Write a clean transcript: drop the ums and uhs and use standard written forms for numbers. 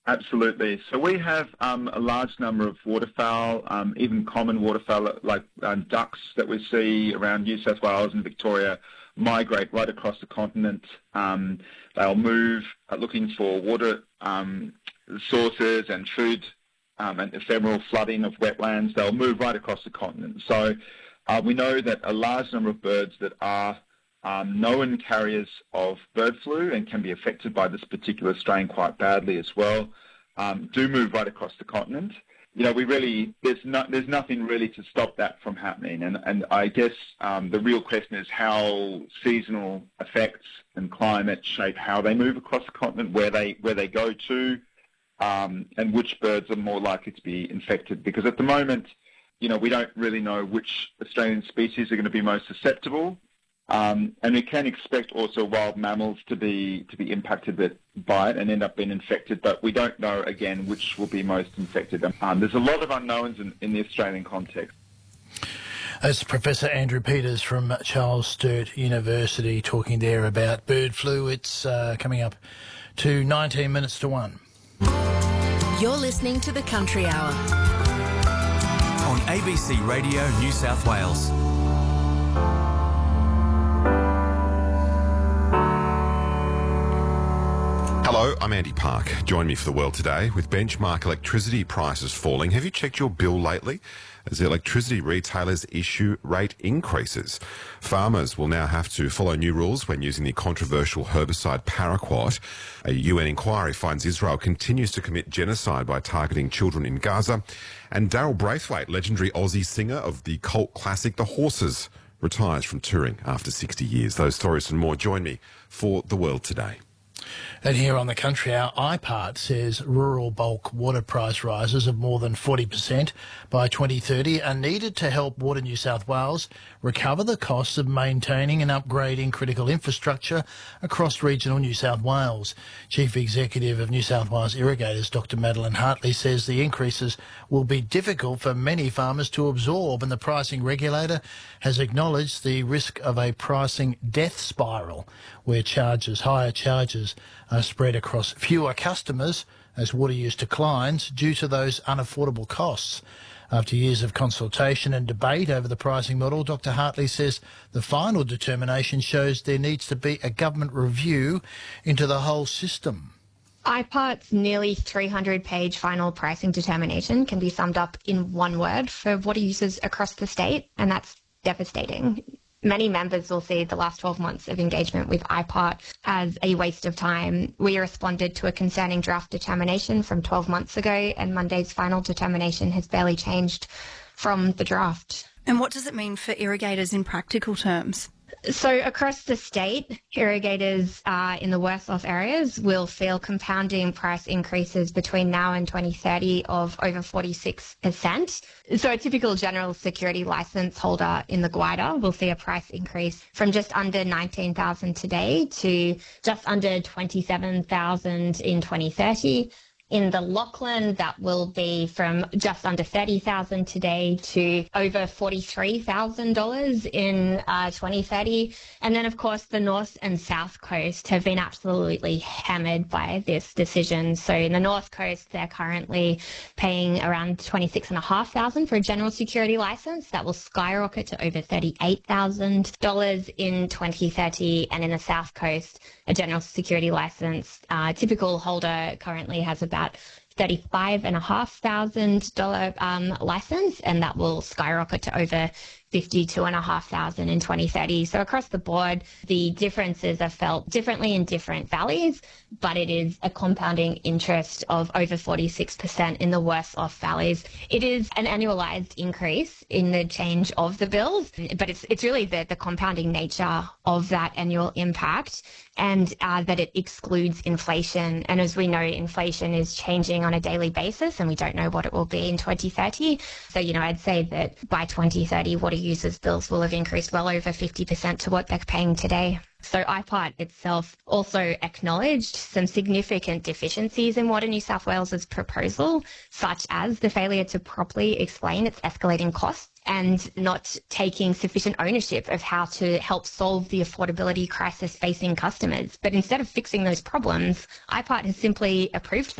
Absolutely. So we have a large number of waterfowl, even common waterfowl like ducks that we see around New South Wales and Victoria migrate right across the continent. They'll move looking for water sources and food and ephemeral flooding of wetlands. They'll move right across the continent. So we know that a large number of birds that are known carriers of bird flu and can be affected by this particular strain quite badly as well, do move right across the continent. There's nothing really to stop that from happening. And I guess the real question is how seasonal effects and climate shape how they move across the continent, where they go to, and which birds are more likely to be infected. Because at the moment, we don't really know which Australian species are going to be most susceptible. And we can expect also wild mammals to be impacted by it and end up being infected, but we don't know, again, which will be most infected. There's a lot of unknowns in the Australian context. That's Professor Andrew Peters from Charles Sturt University talking there about bird flu. It's coming up to 19 minutes to 1. You're listening to The Country Hour on ABC Radio New South Wales. Hello, I'm Andy Park. Join me for The World Today. With benchmark electricity prices falling, have you checked your bill lately? As electricity retailers issue rate increases, farmers will now have to follow new rules when using the controversial herbicide paraquat. A UN inquiry finds Israel continues to commit genocide by targeting children in Gaza. And Daryl Braithwaite, legendary Aussie singer of the cult classic The Horses, retires from touring after 60 years. Those stories and more. Join me for The World Today. And here on The Country Hour, IPART says rural bulk water price rises of more than 40% by 2030 are needed to help Water New South Wales recover the costs of maintaining and upgrading critical infrastructure across regional New South Wales. Chief Executive of New South Wales Irrigators, Dr Madeline Hartley, says the increases will be difficult for many farmers to absorb, and the pricing regulator has acknowledged the risk of a pricing death spiral where higher charges are spread across fewer customers as water use declines due to those unaffordable costs. After years of consultation and debate over the pricing model, Dr Hartley says the final determination shows there needs to be a government review into the whole system. IPART's nearly 300-page final pricing determination can be summed up in one word for water users across the state, and that's devastating. Many members will see the last 12 months of engagement with IPART as a waste of time. We responded to a concerning draft determination from 12 months ago, and Monday's final determination has barely changed from the draft. And what does it mean for irrigators in practical terms? So across the state, irrigators in the worst off areas will feel compounding price increases between now and 2030 of over 46%. So a typical general security licence holder in the Gwydir will see a price increase from just under $19,000 today to just under $27,000 in 2030. In the Lachlan, that will be from just under $30,000 today to over $43,000 in 2030. And then, of course, the North and South Coast have been absolutely hammered by this decision. So in the North Coast, they're currently paying around $26,500 for a general security licence. That will skyrocket to over $38,000 in 2030. And in the South Coast, a general security licence, typical holder currently has about $35,500 licence, and that will skyrocket to over $52,500 in 2030. So across the board, the differences are felt differently in different valleys, but it is a compounding interest of over 46% in the worst off valleys. It is an annualised increase in the change of the bills, but it's really the compounding nature of that annual impact, and that it excludes inflation. And as we know, inflation is changing on a daily basis, and we don't know what it will be in 2030. So, I'd say that by 2030, water users' bills will have increased well over 50% to what they're paying today. So IPART itself also acknowledged some significant deficiencies in Water New South Wales's proposal, such as the failure to properly explain its escalating costs and not taking sufficient ownership of how to help solve the affordability crisis facing customers. But instead of fixing those problems, IPART has simply approved them.